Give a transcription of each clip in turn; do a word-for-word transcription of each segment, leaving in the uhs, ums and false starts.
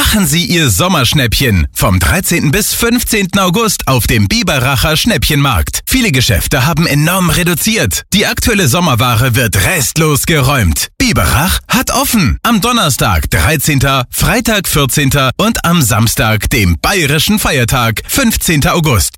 Machen Sie Ihr Sommerschnäppchen vom dreizehnten bis fünfzehnten August auf dem Biberacher Schnäppchenmarkt. Viele Geschäfte haben enorm reduziert. Die aktuelle Sommerware wird restlos geräumt. Biberach hat offen. Am Donnerstag, dreizehnten, Freitag, vierzehnten und am Samstag, dem bayerischen Feiertag, fünfzehnten August.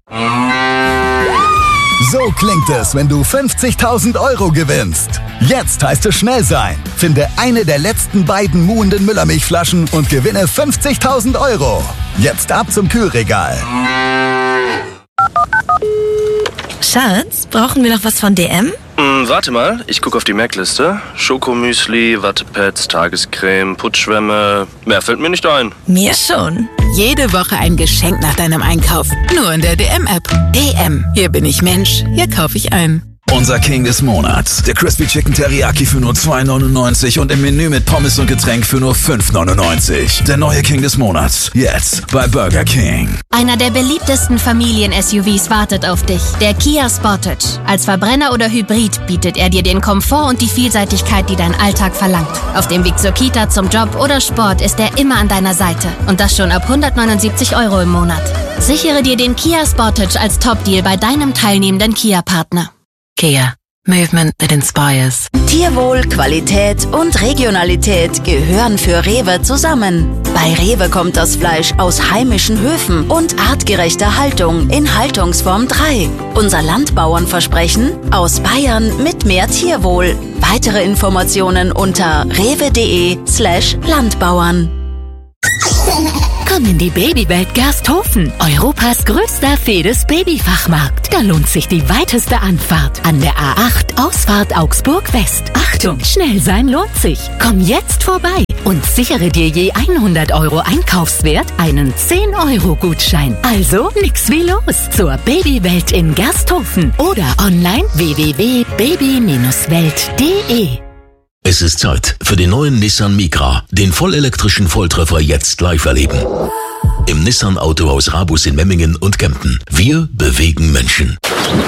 So klingt es, wenn du fünfzigtausend Euro gewinnst. Jetzt heißt es schnell sein. Finde eine der letzten beiden muhenden Müllermilchflaschen und gewinne fünfzigtausend Euro. Jetzt ab zum Kühlregal. Schatz, brauchen wir noch was von D M? Hm, warte mal, ich gucke auf die Merkliste. Schokomüsli, Wattepads, Tagescreme, Putzschwämme. Mehr fällt mir nicht ein. Mir schon. Jede Woche ein Geschenk nach deinem Einkauf. Nur in der D M-App. D M. Hier bin ich Mensch. Hier kaufe ich ein. Unser King des Monats. Der Crispy Chicken Teriyaki für nur zwei neunundneunzig und im Menü mit Pommes und Getränk für nur fünf neunundneunzig. Der neue King des Monats. Jetzt bei Burger King. Einer der beliebtesten Familien-S U Vs wartet auf dich. Der Kia Sportage. Als Verbrenner oder Hybrid bietet er dir den Komfort und die Vielseitigkeit, die dein Alltag verlangt. Auf dem Weg zur Kita, zum Job oder Sport ist er immer an deiner Seite. Und das schon ab hundertneunundsiebzig Euro im Monat. Sichere dir den Kia Sportage als Top-Deal bei deinem teilnehmenden Kia-Partner. Kia. Movement that inspires. Tierwohl, Qualität und Regionalität gehören für Rewe zusammen. Bei Rewe kommt das Fleisch aus heimischen Höfen und artgerechter Haltung in Haltungsform drei. Unser Landbauernversprechen: aus Bayern mit mehr Tierwohl. Weitere Informationen unter rewe.de slash Landbauern. Komm in die Babywelt Gersthofen, Europas größter Fedes-Babyfachmarkt. Da lohnt sich die weiteste Anfahrt an der A acht Ausfahrt Augsburg West. Achtung, schnell sein lohnt sich. Komm jetzt vorbei und sichere dir je hundert Euro Einkaufswert einen zehn Euro Gutschein. Also nix wie los zur Babywelt in Gersthofen oder online w w w punkt baby welt punkt de. Es ist Zeit für den neuen Nissan Micra, den vollelektrischen Volltreffer jetzt live erleben. Im Nissan Autohaus Rabus in Memmingen und Kempten. Wir bewegen Menschen.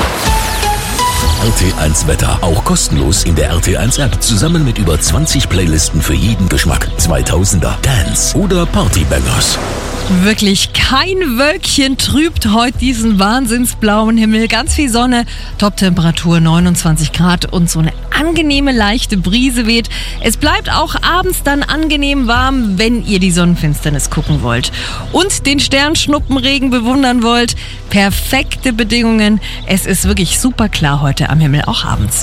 R T eins Wetter, auch kostenlos in der R T eins App, zusammen mit über zwanzig Playlisten für jeden Geschmack. zweitausender, Dance oder Partybangers. Wirklich kein Wölkchen trübt heute diesen wahnsinnsblauen Himmel. Ganz viel Sonne, Toptemperatur neunundzwanzig Grad und so eine angenehme leichte Brise weht. Es bleibt auch abends dann angenehm warm, wenn ihr die Sonnenfinsternis gucken wollt und den Sternschnuppenregen bewundern wollt. Perfekte Bedingungen. Es ist wirklich super klar heute am Himmel, auch abends.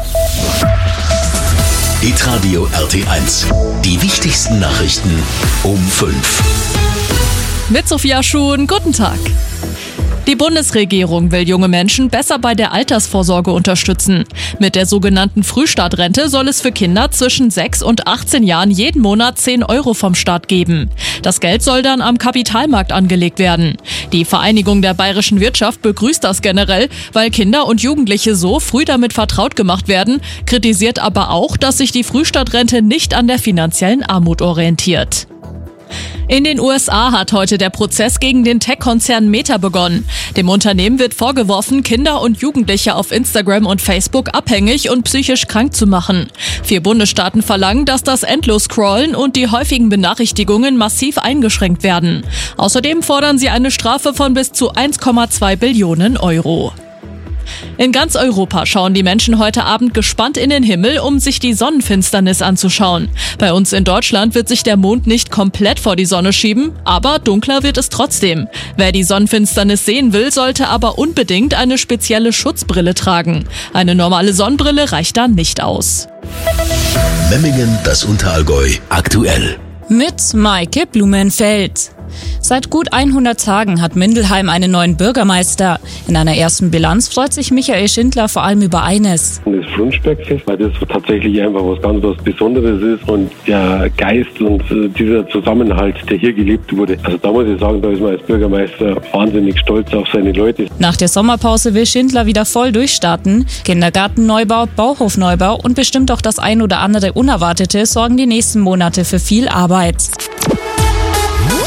Hitradio R T eins. Die wichtigsten Nachrichten um fünf. Mit Sophia Schuhn, guten Tag. Die Bundesregierung will junge Menschen besser bei der Altersvorsorge unterstützen. Mit der sogenannten Frühstartrente soll es für Kinder zwischen sechs und achtzehn Jahren jeden Monat zehn Euro vom Staat geben. Das Geld soll dann am Kapitalmarkt angelegt werden. Die Vereinigung der bayerischen Wirtschaft begrüßt das generell, weil Kinder und Jugendliche so früh damit vertraut gemacht werden, kritisiert aber auch, dass sich die Frühstartrente nicht an der finanziellen Armut orientiert. In den U S A hat heute der Prozess gegen den Tech-Konzern Meta begonnen. Dem Unternehmen wird vorgeworfen, Kinder und Jugendliche auf Instagram und Facebook abhängig und psychisch krank zu machen. Vier Bundesstaaten verlangen, dass das Endlos-Scrollen und die häufigen Benachrichtigungen massiv eingeschränkt werden. Außerdem fordern sie eine Strafe von bis zu eins Komma zwei Billionen Euro. In ganz Europa schauen die Menschen heute Abend gespannt in den Himmel, um sich die Sonnenfinsternis anzuschauen. Bei uns in Deutschland wird sich der Mond nicht komplett vor die Sonne schieben, aber dunkler wird es trotzdem. Wer die Sonnenfinsternis sehen will, sollte aber unbedingt eine spezielle Schutzbrille tragen. Eine normale Sonnenbrille reicht da nicht aus. Memmingen, das Unterallgäu, aktuell. Mit Maike Blumenfeld. Seit gut hundert Tagen hat Mindelheim einen neuen Bürgermeister. In einer ersten Bilanz freut sich Michael Schindler vor allem über eines. Das Frundsbergfest, weil das tatsächlich einfach was ganz was Besonderes ist und der Geist und dieser Zusammenhalt, der hier gelebt wurde. Also da muss ich sagen, da ist man als Bürgermeister wahnsinnig stolz auf seine Leute. Nach der Sommerpause will Schindler wieder voll durchstarten. Kindergartenneubau, Bauhofneubau und bestimmt auch das ein oder andere Unerwartete sorgen die nächsten Monate für viel Arbeit.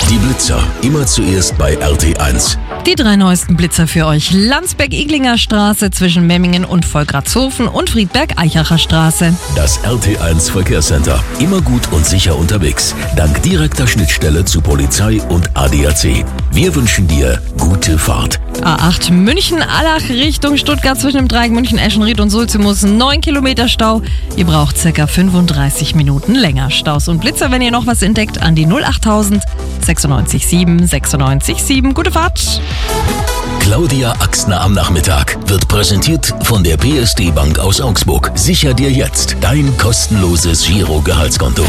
Die Blitzer, immer zuerst bei R T eins. Die drei neuesten Blitzer für euch. Landsberg-Iglinger Straße zwischen Memmingen und Volkratshofen und Friedberg-Eichacher Straße. Das R T eins Verkehrscenter. Immer gut und sicher unterwegs. Dank direkter Schnittstelle zu Polizei und A D A C. Wir wünschen dir gute Fahrt. A acht München-Allach Richtung Stuttgart zwischen dem Dreieck München-Eschenried und Sulzimus. neun Kilometer Stau. Ihr braucht circa fünfunddreißig Minuten länger. Staus und Blitzer, wenn ihr noch was entdeckt, an die null achttausend sechsundneunzig sieben sechsundneunzig sieben. Gute Fahrt. Claudia Axner am Nachmittag wird präsentiert von der P S D Bank aus Augsburg. Sicher dir jetzt dein kostenloses Giro-Gehaltskonto.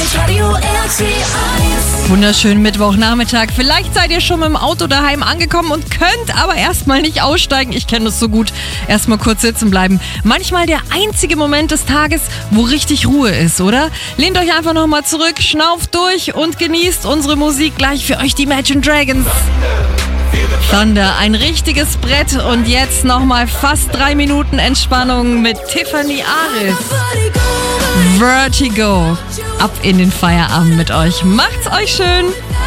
Wunderschönen Mittwochnachmittag. Vielleicht seid ihr schon mit dem Auto daheim angekommen und könnt aber erstmal nicht aussteigen. Ich kenne das so gut. Erstmal kurz sitzen bleiben. Manchmal der einzige Moment des Tages, wo richtig Ruhe ist, oder? Lehnt euch einfach nochmal zurück, schnauft durch und genießt unsere Musik. Gleich für euch die Imagine Dragons. Thunder, ein richtiges Brett und jetzt nochmal fast drei Minuten Entspannung mit Tiffany Arif. Vertigo. Ab in den Feierabend mit euch. Macht's euch schön.